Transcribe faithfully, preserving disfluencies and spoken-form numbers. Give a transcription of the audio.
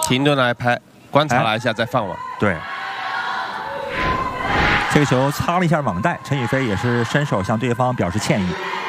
停顿来拍，观察了一下再放网。 对。 这个球擦了一下网带，陈雨菲也是伸手向对方表示歉意。